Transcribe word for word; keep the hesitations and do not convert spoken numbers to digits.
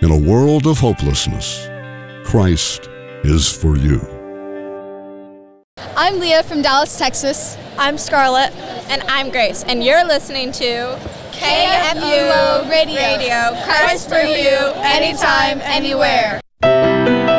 In a world of hopelessness, Christ is for you. I'm Leah from Dallas, Texas. I'm Scarlett. And I'm Grace. And you're listening to K F U O Radio. Radio. Christ for you, anytime, anywhere.